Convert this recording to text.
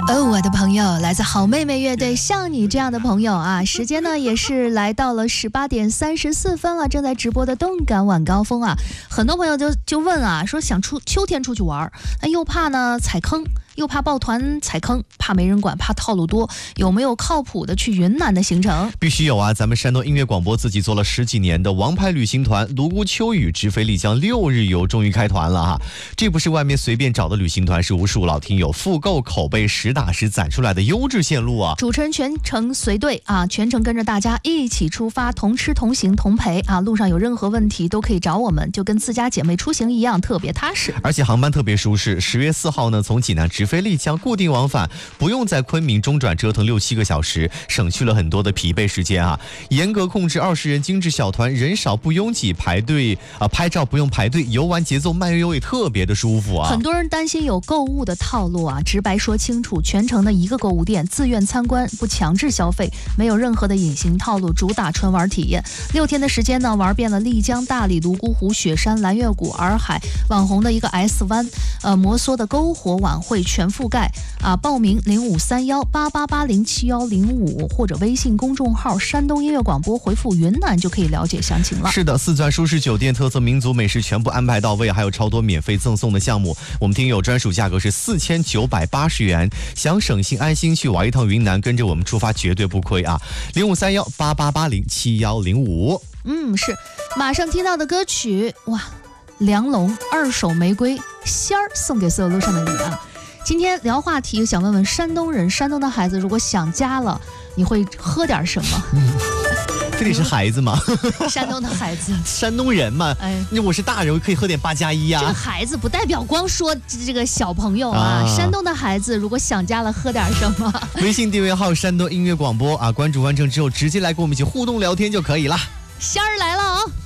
我的朋友，来自好妹妹乐队，像你这样的朋友啊，时间呢也是来到了18点34分了，正在直播的动感晚高峰啊，很多朋友就问啊，说想秋天出去玩，那又怕呢踩坑，又怕抱团踩坑，怕没人管，怕套路多，有没有靠谱的去云南的行程？ 必须有啊！咱们山东音乐广播自己做了10几年的王牌旅行团泸沽秋雨直飞丽江6日游终于开团了哈！这不是外面随便找的旅行团，是无数老听友复购口碑实打实攒出来的优质线路啊！ 主持人全程随队啊，全程跟着大家一起出发，同吃同行同陪啊！路上有任何问题都可以找我们，就跟自家姐妹出行一样，特别踏实。 而且航班特别舒适，10月4号呢，从济南直飞丽江，固定往返，不用在昆明中转折腾6、7个小时，省去了很多的疲惫时间啊！严格控制20人精致小团，人少不拥挤，拍照不用排队，游玩节奏慢悠悠也特别的舒服啊！ 很多人担心有购物的套路啊，直白说清楚，全程的一个购物店，自愿参观，不强制消费，没有任何的隐形套路，主打纯玩体验。6天的时间呢，玩遍了丽江、大理、泸沽湖、雪山、蓝月谷、洱海，网红的一个 S 湾，摩梭的篝火晚会全覆盖啊！报名053188807105或者微信公众号山东音乐广播回复云南就可以了解详情了。 是的，4钻舒适酒店，特色民族美食全部安排到位，还有超多免费赠送的项目。我们听友专属价格是4980元，想省心安心去玩一趟云南，跟着我们出发绝对不亏啊！053188807105。 是马上听到的歌曲哇，梁龙2首玫瑰仙儿送给所有路上的你啊！今天聊话题，想问问山东人，山东的孩子如果想家了，你会喝点什么？ 这里是孩子吗？ 山东的孩子， 山东人嘛，那我是大人，我可以喝点8+1呀。 这个孩子不代表光说这个小朋友啊，山东的孩子如果想家了，喝点什么？ 微信订阅号山东音乐广播啊，关注完成之后，直接来跟我们一起互动聊天就可以了。 仙儿来了啊！